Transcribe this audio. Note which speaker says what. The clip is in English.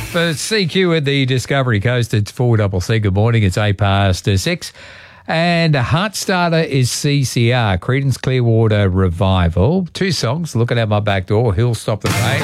Speaker 1: For CQ at the Discovery Coast, it's 4CC. Good morning. It's 6:08. And Heartstarter is CCR, Creedence Clearwater Revival. 2 songs, Looking Out My Back Door, He'll Stop the Rain.